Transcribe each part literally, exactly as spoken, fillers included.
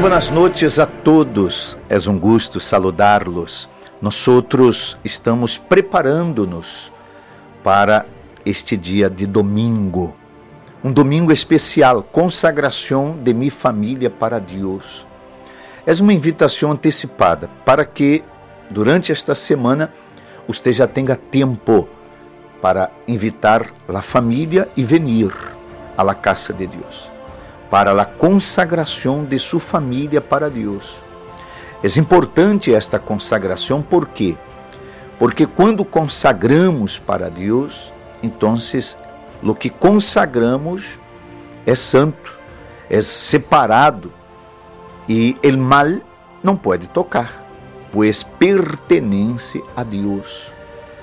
buenas noches a todos. É um gosto saludá-los. Nós outros estamos preparando-nos para este dia de domingo. Um domingo especial, consagração de minha família para Deus. É uma invitação antecipada para que, durante esta semana, você já tenha tempo para invitar a família e venir à la casa de Deus, para a consagração de sua família para Deus. É importante esta consagração, por quê? Porque quando consagramos para Deus, então, o que consagramos é santo, é separado, e o mal não pode tocar, pois pertence a Deus.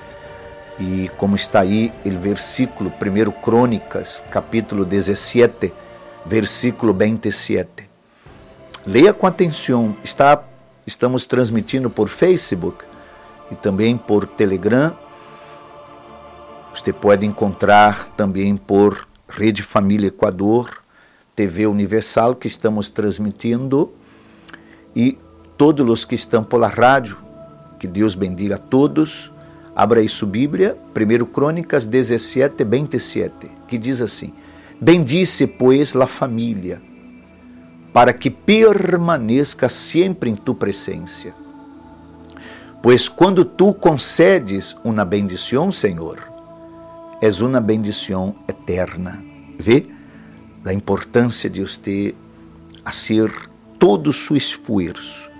E como está aí o versículo, primeiro Crônicas, capítulo dezessete, versículo vinte e sete. Leia com atenção. Está, estamos transmitindo por Facebook e também por Telegram. Você pode encontrar também por Rede Família Equador, T V Universal, que estamos transmitindo, e todos os que estão pela rádio. Que Deus bendiga a todos. Abra aí sua Bíblia, primeiro Crônicas dezessete, vinte e sete, que diz assim: bendice, pois, la família, para que permaneça sempre em tu presença. Pois quando tu concedes uma bendição, Senhor, és uma bendição eterna. Vê a importância de você fazer todo o seu esforço.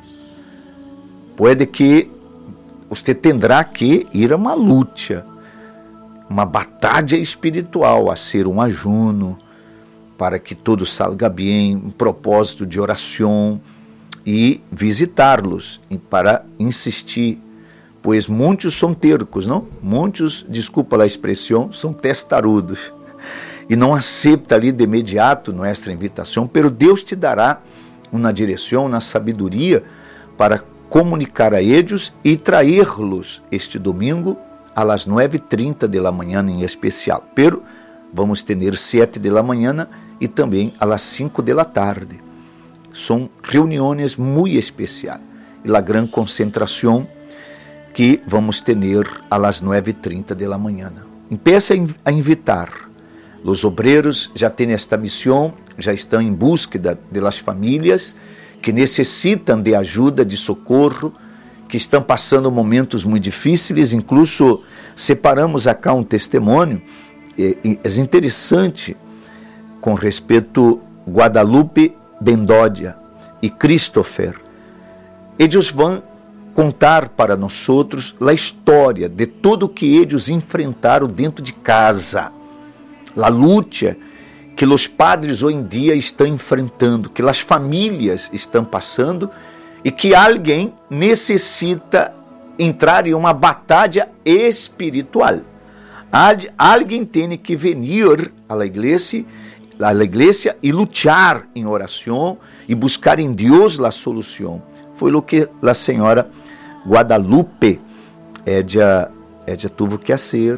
Pode que você terá que ir a uma luta, uma batalha espiritual, a ser um ajuno, para que tudo salga bem, um propósito de oração, e visitá-los, e para insistir, pois muitos são tercos, não? Muitos, desculpa a expressão, são testarudos, e não aceitam ali de imediato nossa invitação, pero Deus te dará uma direção, uma sabedoria, para comunicar a eles e trazer-los este domingo a las nove e trinta de la manhã em especial. Pero vamos ter sete de la manhã e também a las cinco de la tarde. São reuniões muito especiais. E a grande concentração que vamos ter a las nove e trinta de la manhã. Empieza a invitar. Os obreiros já têm esta missão, já estão em búsqueda de las famílias que necessitam de ajuda, de socorro, que estão passando momentos muito difíceis. Incluso separamos acá um testemunho, é, é interessante, com respeito a Guadalupe Bendódia e Christopher. Eles vão contar para nós outros a história de tudo o que eles enfrentaram dentro de casa, a luta que os padres hoje em dia estão enfrentando, que as famílias estão passando, e que alguém necessita entrar em uma batalha espiritual. Alguém tem que vir à igreja, à igreja e lutar em oração e buscar em Deus a solução. Foi o que a senhora Guadalupe ella, ella teve que fazer,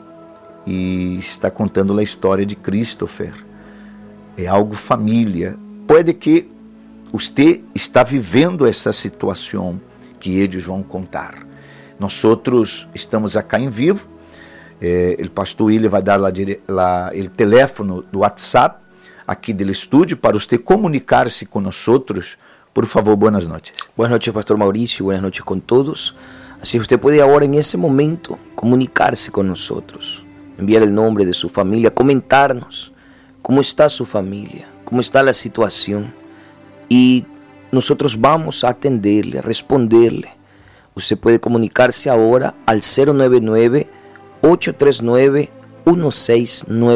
e está contando a história de Christopher. É algo família. Pode que você está vivendo essa situação que eles vão contar. Nós outros estamos acá em vivo. É, o pastor William vai dar lá o telefone do WhatsApp aqui do estúdio para você comunicar-se com nós outros. Por favor, boas noites. Boas noites, pastor Maurício. Boas noites com todos. Assim, você pode agora, em esse momento, comunicar-se com nós outros. Enviar o nome de sua família, comentar-nos como está sua família, como está a situação, e nós vamos a atender-lhe, a responder-lhe. Você pode comunicar-se agora ao zero nove nove, oito três nove, um seis nove